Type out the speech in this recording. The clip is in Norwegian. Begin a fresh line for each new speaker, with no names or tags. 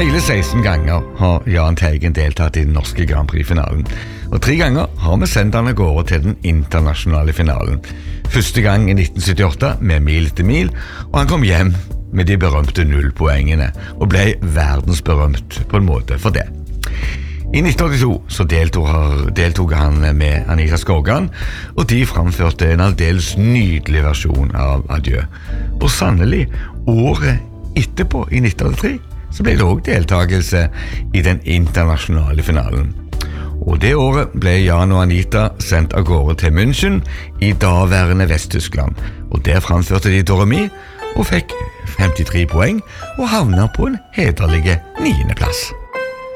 Hele 16 ganger har Jahn Teigen deltatt i den norske Grand Prix-finalen, og 3 ganger har vi sendt han av gårde til den internasjonale finalen. Første gang i 1978 med Mil etter mil, og han kom hjem med de berømte 0 poengene, og ble verdensberømt på en måte for det. I 1982 så deltog han med Anita Skorgan, og de framførte en aldeles nydelig versjon av Adjø. Og sannelig, året etterpå, i 1983, så ble det også deltagelse i den internasjonale finalen. Og det året ble Jahn og Anita sendt av gårde til München i daværende Vest-Tyskland, og der framførte de Doremi og fikk 53 poeng og havnet på en hederlig 9. plass.